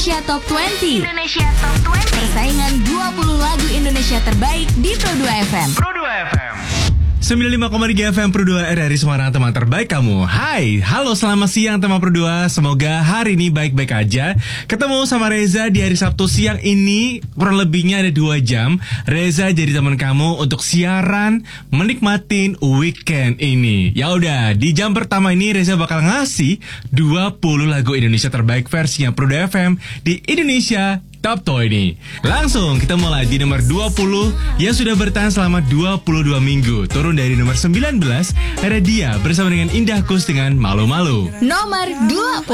Indonesia Top 20. Persaingan 20 lagu Indonesia terbaik di Pro 2 FM. 95,3 FM Pro 2 RRI Semarang, teman terbaik kamu. Hai, halo, selamat siang teman Pro 2. Semoga hari ini baik-baik aja. Ketemu sama Reza di hari Sabtu siang ini, kurang lebihnya ada 2 jam. Reza jadi teman kamu untuk siaran, menikmatin weekend ini. Ya udah, di jam pertama ini Reza bakal ngasih 20 lagu Indonesia terbaik versinya Pro 2 FM di Indonesia Top 20. Langsung kita mulai di nomor 20 yang sudah bertahan selama 22 minggu. Turun dari nomor 19, ada dia bersama dengan Indah Kus dengan Malu-Malu. Nomor 20.